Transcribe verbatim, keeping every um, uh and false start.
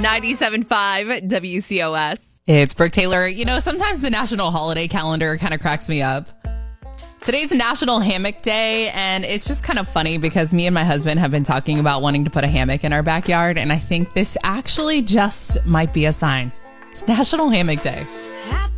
ninety-seven point five W C O S. It's Brooke Taylor. You know, sometimes the national holiday calendar kind of cracks me up. Today's National Hammock Day, and it's just kind of funny because me and my husband have been talking about wanting to put a hammock in our backyard, and I think this actually just might be a sign. It's National Hammock Day.